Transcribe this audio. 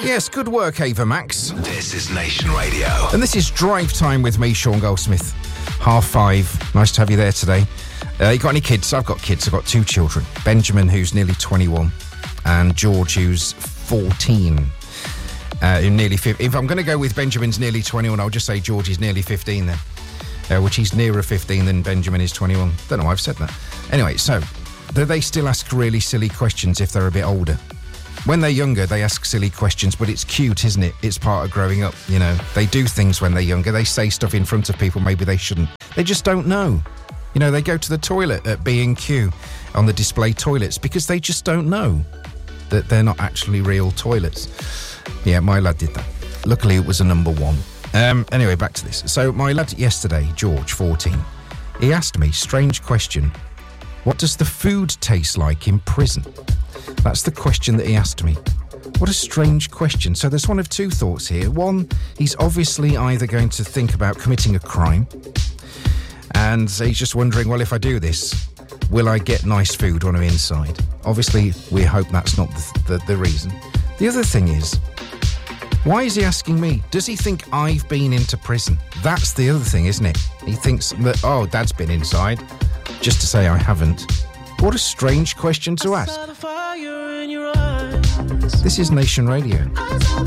Yes, good work, Ava Max. This is Nation Radio. And this is Drive Time with me, Sean Goldsmith. 5:30. Nice to have you there today. You got any kids? I've got kids. I've got two children. Benjamin, who's nearly 21, and George, who's 14. Nearly 50. If I'm going to go with Benjamin's nearly 21, I'll just say George is nearly 15 then. Which he's nearer 15 than Benjamin is 21. Don't know why I've said that. Anyway, so do they still ask really silly questions if they're a bit older? When they're younger, they ask silly questions, but it's cute, isn't it? It's part of growing up, you know. They do things when they're younger. They say stuff in front of people maybe they shouldn't. They just don't know. You know, they go to the toilet at B&Q on the display toilets because they just don't know that they're not actually real toilets. Yeah, my lad did that. Luckily, it was a number one. Anyway, back to this. So my lad yesterday, George, 14, he asked me, strange question, what does the food taste like in prison? That's the question that he asked me. What a strange question. So there's one of two thoughts here. One, he's obviously either going to think about committing a crime, and he's just wondering, well, if I do this, will I get nice food when I'm inside? Obviously, we hope that's not the reason. The other thing is, why is he asking me? Does he think I've been into prison? That's the other thing, isn't it? He thinks that, oh, Dad's been inside, just to say I haven't. What a strange question to ask. This is Nation Radio.